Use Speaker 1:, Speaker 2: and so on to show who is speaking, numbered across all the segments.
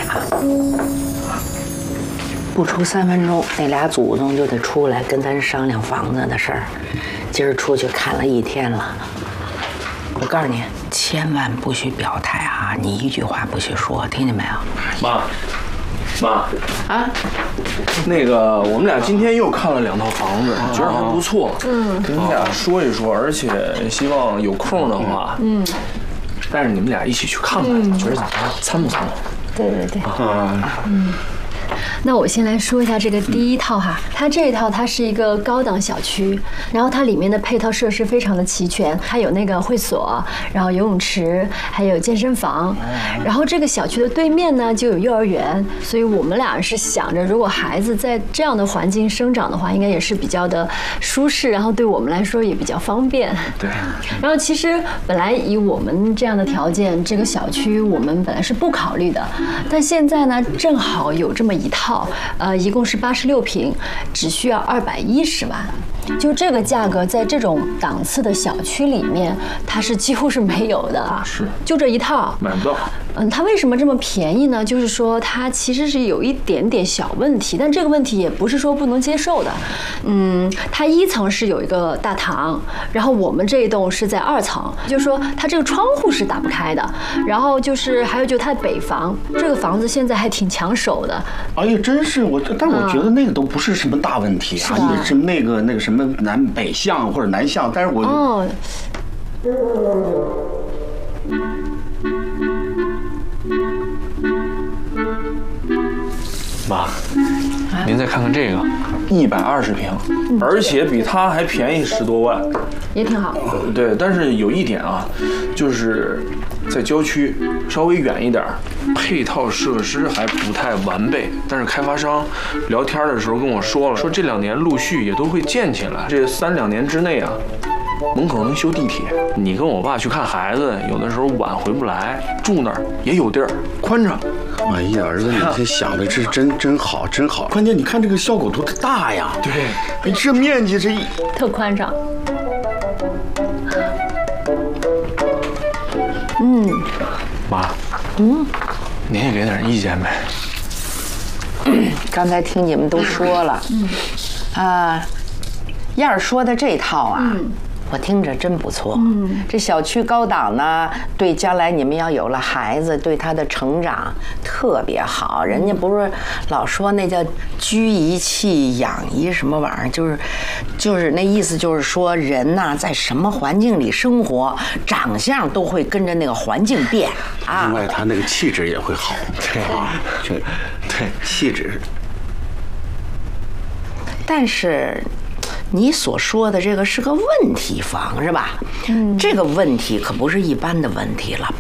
Speaker 1: 不出3分钟，那俩祖宗就得出来跟咱商量房子的事儿。今儿出去看了1天了，我告诉你，千万不许表态啊！你一句话不许说，听见没有？
Speaker 2: 妈，
Speaker 1: 啊，
Speaker 2: 那个我们俩今天又看了2套房子，觉得还不错。跟你们俩说一说，而且希望有空的话，带着你们俩一起去看看，觉得咋样？参不参？
Speaker 3: 对。那我先来说一下这个第一套哈，它这一套它是一个高档小区，然后它里面的配套设施非常的齐全，它有那个会所，然后游泳池，还有健身房，然后这个小区的对面呢就有幼儿园，所以我们俩是想着，如果孩子在这样的环境生长的话，应该也是比较的舒适，然后对我们来说也比较方便。
Speaker 2: 对。
Speaker 3: 然后其实本来以我们这样的条件，这个小区我们本来是不考虑的，但现在呢正好有这么一套，一共是86平，只需要210万。就这个价格，在这种档次的小区里面，它是几乎是没有的。
Speaker 2: 是，
Speaker 3: 就这一套
Speaker 2: 买不到。
Speaker 3: 它为什么这么便宜呢？就是说它其实是有一点点小问题，但这个问题也不是说不能接受的。它1层是有一个大堂，然后我们这一栋是在2层，就是说它这个窗户是打不开的。然后就是还有就它的北房，这个房子现在还挺抢手的。
Speaker 4: 哎呀，真是但我觉得那个都不是什么大问题啊，你是那个什么南北向或者南向，但是我
Speaker 2: 妈，您再看看这个，120平，而且比它还便宜10多万，
Speaker 3: 也挺好。
Speaker 2: 对，但是有一点啊，就是在郊区稍微远一点，配套设施还不太完备。但是开发商聊天的时候跟我说了，说这2年陆续也都会建起来，这3-2年之内啊，门口能修地铁。你跟我爸去看孩子，有的时候晚回不来，住那儿也有地儿，宽敞。
Speaker 4: 哎呀，儿子，你这想的这真好，真好。关键你看这个效果多大呀！
Speaker 2: 对，
Speaker 4: 哎，这面积
Speaker 3: 特宽敞。
Speaker 2: 妈，您也给点意见呗。
Speaker 1: 刚才听你们都说了，燕儿说的这套啊，我听着真不错。这小区高档呢，对将来你们要有了孩子，对他的成长特别好。人家不是老说那叫居一气养一什么玩意儿，就是那意思，就是说人呐，在什么环境里生活，长相都会跟着那个环境变啊。
Speaker 4: 另外，他那个气质也会好。
Speaker 2: 对
Speaker 4: 啊，对，气质。
Speaker 1: 但是你所说的这个是个问题房是吧？这个问题可不是一般的问题了。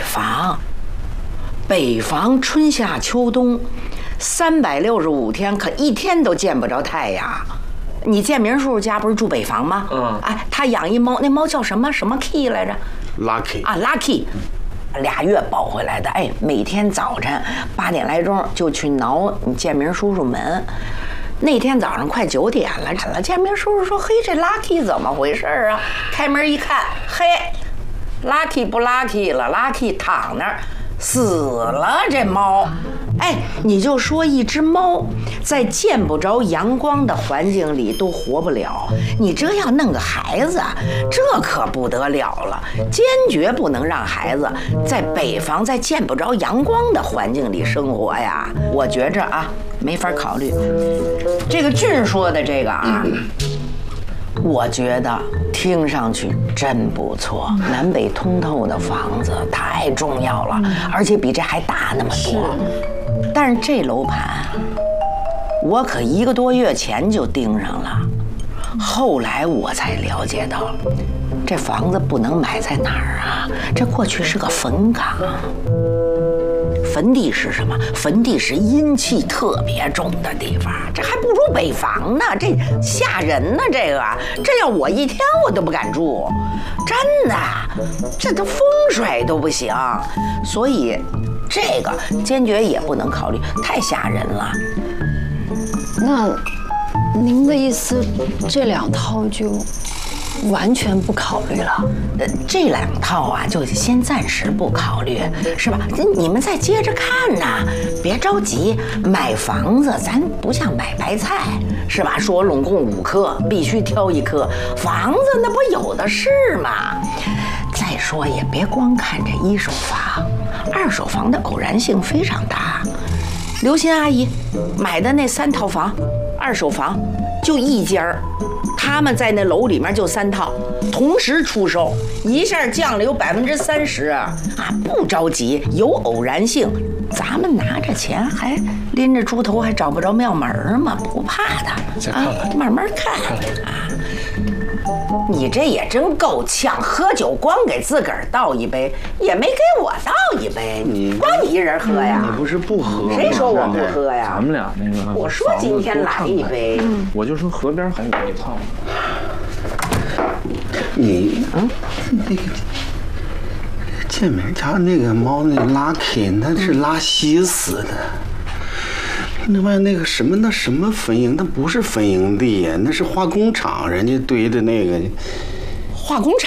Speaker 1: 北房春夏秋冬365天，可一天都见不着太阳。你建明叔叔家不是住北房吗？哎，他养一猫，那猫叫什么 key 来着
Speaker 4: ？Lucky
Speaker 1: 啊 ，Lucky。2月抱回来的，哎，每天早晨8点来钟就去挠你建明叔叔门。那天早上快9点了，建明叔叔说：“嘿，这 Lucky 怎么回事啊？”开门一看，嘿 ，Lucky 不 Lucky 了 ，Lucky 躺那儿死了。这猫，哎，你就说一只猫在见不着阳光的环境里都活不了，你这要弄个孩子，这可不得了了。坚决不能让孩子在北房在见不着阳光的环境里生活呀。我觉着啊，没法考虑。这个俊说的这个啊，我觉得听上去真不错，南北通透的房子太重要了，而且比这还大那么多。但是这楼盘，我可1个多月前就盯上了，后来我才了解到，这房子不能买在哪儿啊？这过去是个坟岗。坟地是什么？坟地是阴气特别重的地方，这还不如北房呢，这吓人呢。这要我一天我都不敢住，真的，这都风水都不行。所以这个坚决也不能考虑，太吓人了。
Speaker 3: 那您的意思，这2套就
Speaker 1: 完全不考虑了。这2套啊，就先暂时不考虑，是吧？你们再接着看呐，别着急。买房子咱不像买白菜，是吧？说拢共5颗，必须挑1颗。房子那不有的是吗？再说也别光看这1手房，2手房的偶然性非常大。刘鑫阿姨买的那3套房，2手房就1间儿，他们在那楼里面就3套，同时出售，一下降了有30%啊！不着急，有偶然性，咱们拿着钱还拎着猪头还找不着庙门吗？不怕的，
Speaker 2: 再看看，
Speaker 1: 慢慢看啊！你这也真够呛，喝酒光给自个儿倒一杯，也没给我倒一杯，光你一人喝呀？
Speaker 4: 你不是不喝吗？
Speaker 1: 谁说我不喝呀？
Speaker 2: 咱们俩那个，
Speaker 1: 我说今天来一杯，
Speaker 2: 我就说河边还有1套。
Speaker 4: 你那个建明家那个猫那拉 K， 那是拉稀死的。另外那个什么分营，那不是分营地呀，那是化工厂，人家堆的那个。
Speaker 1: 化工厂。